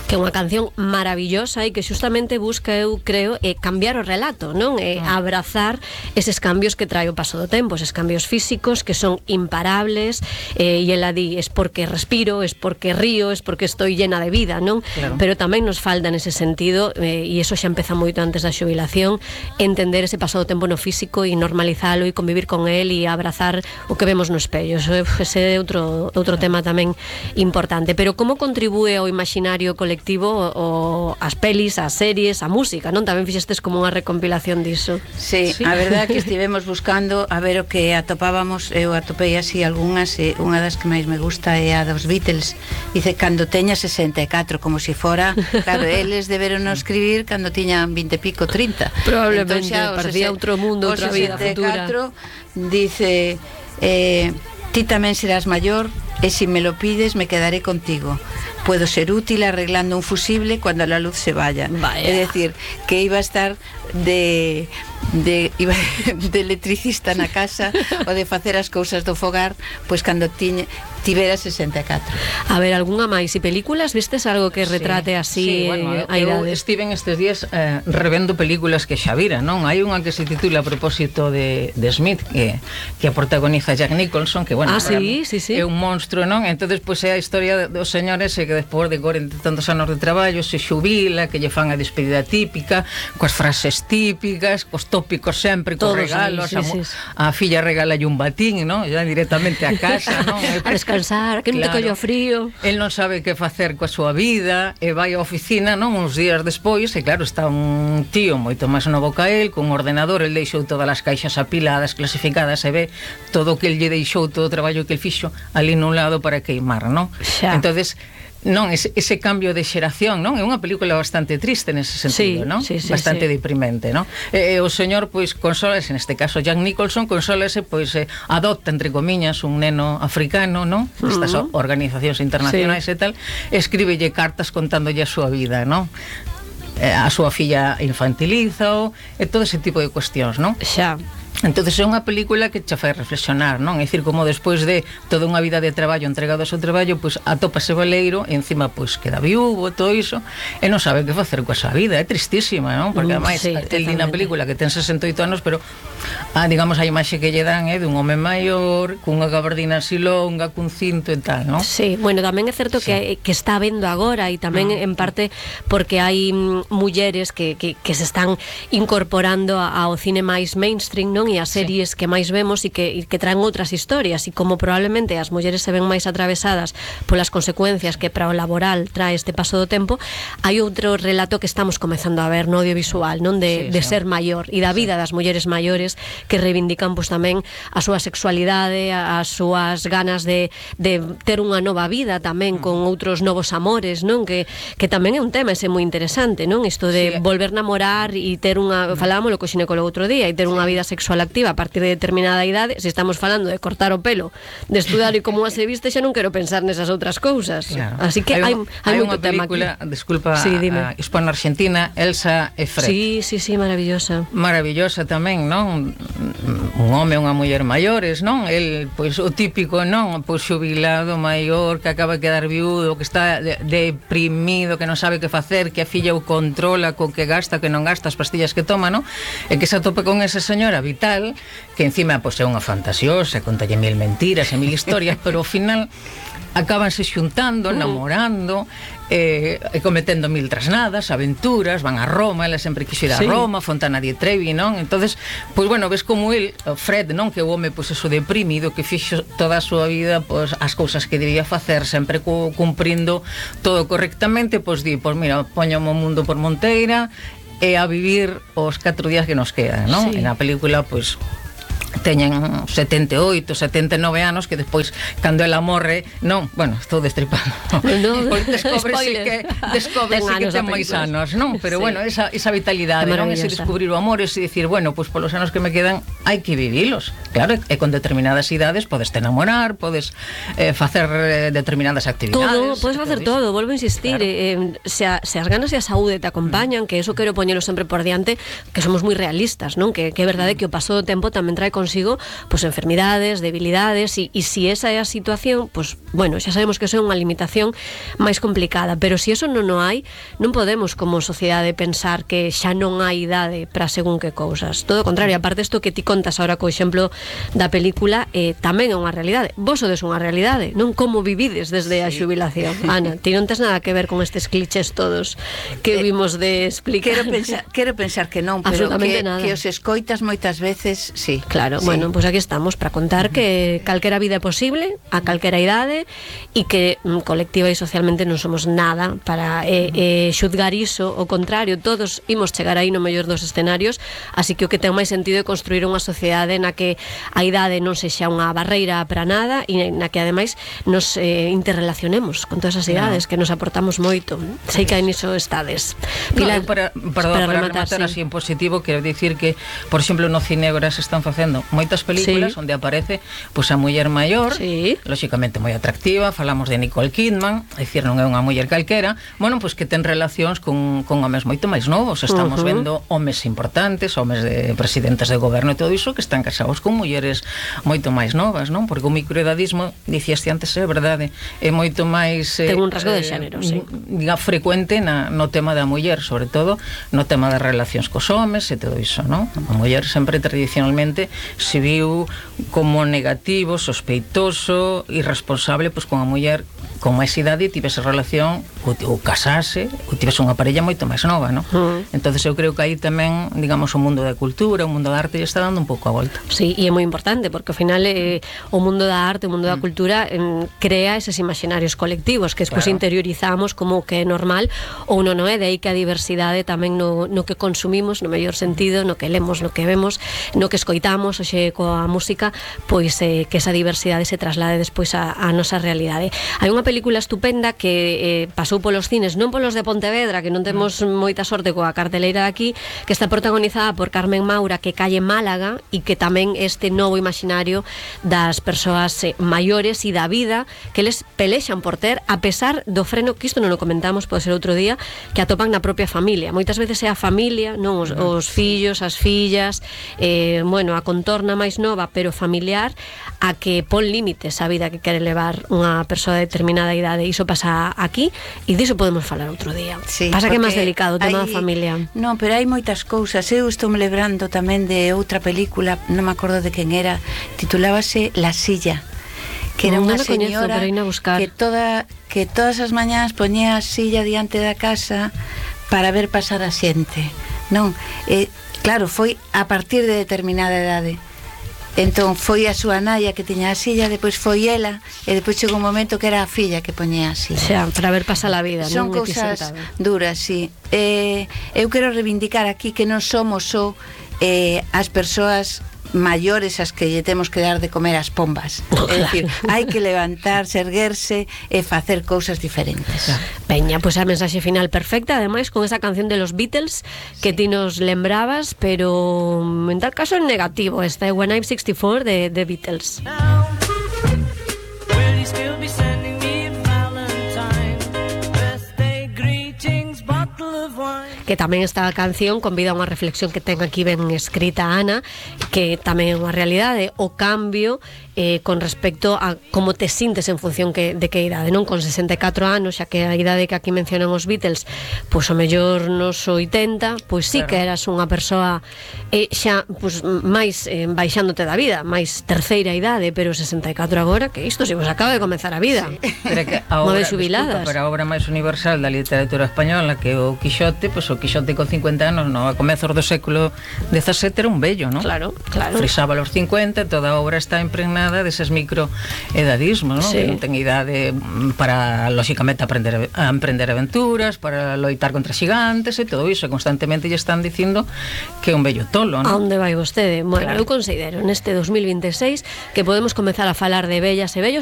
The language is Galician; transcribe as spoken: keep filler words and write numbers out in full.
Que é unha canción maravillosa e que xustamente busca, eu creo, eh, cambiar o relato, non? Eh, abrazar eses cambios que trae o paso do tempo, eses cambios físicos que son imparables, eh, e ela di, es porque respiro, es porque río, es porque estoy llena de vida, non? Claro. Pero tamén nos falta nese sentido, eh, e iso xa empeza moito antes da xubilación, entender ese paso do tempo no físico e normalizalo e convivir con el e abrazar o que vemos no espello. Eso, ese é outro, outro tema tamén importante. Pero como contribúe ao imaginario colectivo o, as pelis, as series, a música, non? Tamén fixestes como unha recompilación diso. Sí, sí, a verdade que estivemos buscando a ver o que atopábamos. Eu atopei así algunhas, e unha das que máis me gusta é a dos Beatles. Dice, cando teña sesenta e catro, como se si fora, claro, eles deberon no escribir cando tiñan vinte e pico, trinta. Probablemente, entón, xa, parecía outro mundo, outra vida futura. Dice, eh, ti tamén serás maior e si me lo pides me quedaré contigo. Puedo ser útil arreglando un fusible cuando la luz se vaya. Vaya. Es decir, que iba a estar de de, iba, de electricista na casa o de facer as cousas do fogar, pois cando tiñe tivera sesenta e catro. A ver, algunha máis? E películas? Vistes algo que retrate así, sí, bueno, a eu idade? estiven estes días eh, revendo películas que xa vira, non? Hai unha que se titula a propósito de, de Smith, que, que a protagoniza Jack Nicholson, que, bueno, ah, sí, sí, sí. é un monstro, non? Entonces, pois é a historia dos señores que despois de corenta e tantos anos de traballo se xubila, que lle fan a despedida típica, coas frases típicas, cos tópicos sempre, cos regalos, sí, sí, a, sí. a filla regalalle un batín, non? Ya directamente a casa, non? A descansar, que non te collo frío. El non sabe que facer coa súa vida e vai á oficina, non, uns días despois, e claro, está un tío moito máis novo ca el, con un ordenador, el deixou todas as caixas apiladas, clasificadas, e ve todo o que el lle deixou, todo o traballo que el fixo ali nun lado para queimar, non? Xa. Entonces, non, ese, ese cambio de xeración, non? É unha película bastante triste nese sentido, Sí, non? sí, sí, bastante sí. deprimente, non? E, e o señor, pois, consólase, neste caso Jack Nicholson, consólase, pois, eh, adopta, entre comiñas, un neno africano, non? Estas uh -huh. organizacións internacionais sí. e tal, escríbelle cartas contándolle a súa vida, non? Eh, a súa filla infantiliza e todo ese tipo de cuestións, non? Xa. Entonces é unha película que che fai reflexionar, non? É dicir, como despois de toda unha vida de traballo entregado ao seu traballo, pois atópase baleiro e encima pois queda viúvo, todo iso, e non sabe que facer coa súa vida. É tristísima, non? Porque ademais sí, el di na película que ten sesenta e oito anos, pero ah, digamos a imaxe que lle dan é dun home maior, cunha gabardina así longa, cun cinto e tal, non? Sí, bueno, tamén é certo sí. que, que está vendo agora, e tamén mm. en parte porque hai mm, mulleres que, que, que se están incorporando a, ao cine máis mainstream, non? E as series sí. que máis vemos e que, e que traen outras historias, e como probablemente as mulleres se ven máis atravesadas polas consecuencias que para o laboral trae este paso do tempo, hai outro relato que estamos comezando a ver no audiovisual, non? De, sí, de sí. ser maior e da vida sí. das mulleres maiores, que reivindican pois tamén a súa sexualidade, as súas ganas de, de ter unha nova vida tamén mm. con outros novos amores, non? Que, que tamén é un tema ese moi interesante, non? Isto de sí. volver a namorar e ter unha, mm. falámoslo co xinecólogo outro día, e ter unha vida sexual activa a partir de determinada idade. Se estamos falando de cortar o pelo, de estudar e como a se viste, xa non quero pensar nesas outras cousas. Claro. Así que hai, hai, hai moito tema aquí. Desculpa, sí, a hispano-argentina, Elsa e Fred. Sí, sí, sí, maravillosa. Maravillosa tamén, non? Un home e unha muller maiores, non? El, pois, o típico, non? Pois xubilado, maior, que acaba de quedar viudo, que está de, deprimido, que non sabe que facer, que a filla o controla, con que gasta, que non gasta, as pastillas que toma, non? E que se atopa con esa señora vital, que encima pois, é unha fantasiosa, contalle mil mentiras e mil historias, pero ao final acabanse xuntando, namorando, e, e cometendo mil trasnadas, aventuras, van a Roma, ela sempre quixo ir a sí. Roma, Fontana di Trevi, non? Entonces, pois bueno, ves como el, Fred, non? Que o home, pois eso deprimido, que fixo toda a súa vida, pois as cousas que debía facer, sempre cu, cumprindo todo correctamente, pois di, pois mira, poño o mundo por monteira e a vivir os catro días que nos quedan, non? Sí. En a película, pois teñen setenta e oito, setenta e nove anos, que despois, cando ela morre, non, bueno, estou destripando, no, descóbrese que descóbrese que ten máis anos, non? Pero sí. bueno, esa, esa vitalidade, non? Ese descubrir o amor, ese dicir, bueno, pois polos anos que me quedan hai que vivilos, claro, e con determinadas idades podes te enamorar, podes eh, facer eh, determinadas actividades. Todo, podes facer todo, volvo a insistir, claro. eh, se, a, se as ganas e a saúde te acompañan, mm. que eso quero poñelo sempre por diante, que somos moi realistas, non? Que, que é verdade que o paso do tempo tamén trae consigo pues enfermidades, debilidades, e, e si esa é a situación, pues bueno, xa sabemos que eso é unha limitación máis complicada, pero se eso non o hai, non podemos como sociedade pensar que xa non hai idade para según que cousas. Todo o contrario, aparte isto que ti contas ahora co exemplo da película, eh, tamén é unha realidade. Vos sodes unha realidade, non como vivides desde a xubilación. Ana, ti non tes nada que ver con estes clichés todos que eh, vimos de explicar. Quero pensar, quero pensar que non, pero que, que os escoitas moitas veces, sí. Claro, sí. Bueno, pois pues aquí estamos para contar que calquera vida é posible, a calquera idade, e que mm, colectiva e socialmente non somos nada para eh, eh, xudgar iso, o contrario, todos imos chegar aí no mellor dos escenarios, así que o que ten máis sentido é construir unha sociedade na que a idade non sexa unha barreira para nada e na que ademais nos eh, interrelacionemos con todas as idades, no. que nos aportamos moito. Sei que aí niso estades. Pilar, no, para, perdón, para, para rematar, rematar sí. así en positivo, quero dicir que, por exemplo, no cine agora se están facendo moitas películas sí. onde aparece pois, a muller maior, sí. lóxicamente moi atractiva, falamos de Nicole Kidman, é dicir, non é unha muller calquera, bueno, pois que ten relacións con, con homes moito máis novos, estamos uh -huh. vendo homes importantes, homes de presidentes de goberno e todo iso, que están casados con mulleres moito máis novas, non? Porque o microedadismo, dicíaste antes, é verdade, é moito máis eh, ten un rasgo de xénero, eh, sí. diga, frecuente na, no tema da muller, sobre todo no tema das relacións cos homes e todo iso, non? A muller sempre tradicionalmente se viu como negativo, sospeitoso, irresponsable, pois con a muller con máis idade tivese relación ou, ou casase ou tivese unha parella moito máis nova, non? Uh -huh. Entonces eu creo que aí tamén, digamos, o mundo da cultura, o mundo da arte está dando un pouco a volta. Sí, e é moi importante porque ao final eh, o mundo da arte, o mundo da cultura eh, crea eses imaginarios colectivos que despois claro. interiorizamos como que é normal ou non é, de aí que a diversidade tamén no, no que consumimos, no mellor sentido, no que lemos, no que vemos, no que escoitamos, oxe, coa música, pois eh, que esa diversidade se traslade despois a, a nosa realidade. Hai unha película estupenda que eh, pasou polos cines, non polos de Pontevedra, que non temos moita sorte coa carteleira de aquí, que está protagonizada por Carmen Maura, que cae en Málaga, e que tamén este novo imaginario das persoas eh, maiores e da vida que les pelexan por ter, a pesar do freno, que isto non o comentamos, pode ser outro día, que atopan na propia familia. Moitas veces é a familia, non os, os fillos, as fillas, eh, bueno, a contorna máis nova, pero familiar, a que pon límites á vida que quere levar unha persoa de determinada idade. Iso pasa aquí e diso podemos falar outro día. Sí, pasa que é máis delicado o tema da familia. Non, pero hai moitas cousas. Eu estou me lembrando tamén de outra película, non me acordo de quen era, titulábase La Silla, que era unha señora que toda que todas as mañás poñía a silla diante da casa para ver pasar a xente. Non, eh, claro, foi a partir de determinada idade. Entón foi a súa nai que tiña a silla, depois foi ela, e depois chegou un momento que era a filla que poñía a silla. Xa, para ver pasar a vida. Son non cousas duras, sí. Eh, eu quero reivindicar aquí que non somos só eh, as persoas maiores as que lle temos que dar de comer as pombas. Oh, é claro. dicir, hai que levantarse, erguerse e facer cousas diferentes. Claro. Peña, pois pues a mensaxe final perfecta, ademais con esa canción de los Beatles que sí. ti nos lembrabas, pero en tal caso en negativo, esta é When I'm sixty-four de, de Beatles. Now, will you still be sending me a Valentine? Birthday greetings, bottle of wine. Que tamén esta canción convida a unha reflexión que ten aquí ben escrita Ana, que tamén é unha realidade, o cambio eh, con respecto a como te sintes en función que, de que idade, non? Con sesenta e catro anos, xa que a idade que aquí mencionan os Beatles, pois o mellor nos oitenta, pois sí claro. que eras unha persoa eh, xa pois, máis eh, baixándote da vida, máis terceira idade, pero sesenta e catro agora, que isto se vos acaba de comenzar a vida. Sí. Pero que a obra, disculpa, pero a obra máis universal da literatura española, que o Quixote, pois o Quixote con cincuenta anos, no, a comezos do século dezasete era un vello, non? Claro, claro. Frisaba los cincuenta, toda a obra está impregnada deses microedadismos, non? Sí. Que non ten idade para, lóxicamente, aprender a emprender aventuras, para loitar contra xigantes e todo iso, constantemente lle están dicindo que é un vello tolo, non? A onde vai vostede? Bueno, claro. Eu considero neste dos mil vinte e seis que podemos comezar a falar de vellas e vellos